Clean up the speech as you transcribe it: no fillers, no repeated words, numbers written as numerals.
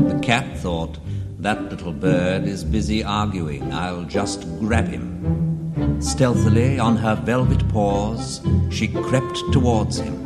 The cat thought, "That little bird is busy arguing. I'll just grab him." Stealthily, on her velvet paws, she crept towards him.